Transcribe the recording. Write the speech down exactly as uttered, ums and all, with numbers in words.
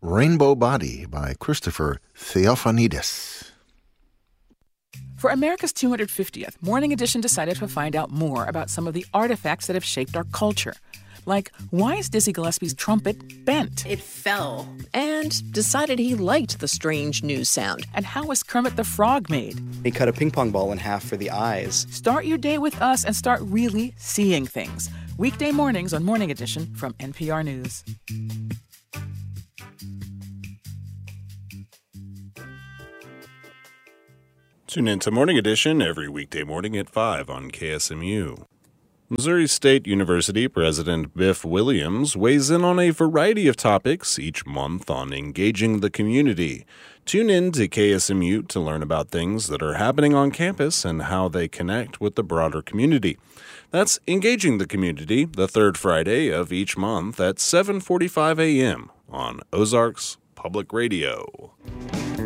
Rainbow Body by Christopher Theophanides. For America's two hundred fiftieth, Morning Edition decided to find out more about some of the artifacts that have shaped our culture. Like, why is Dizzy Gillespie's trumpet bent? It fell. And decided he liked the strange news sound. And how was Kermit the Frog made? He cut a ping pong ball in half for the eyes. Start your day with us and start really seeing things. Weekday mornings on Morning Edition from N P R News. Tune in to Morning Edition every weekday morning at five on K S M U. Missouri State University President Biff Williams weighs in on a variety of topics each month on engaging the community. Tune in to K S M U to learn about things that are happening on campus and how they connect with the broader community. That's Engaging the Community, the third Friday of each month at seven forty-five a.m. on Ozarks Public Radio.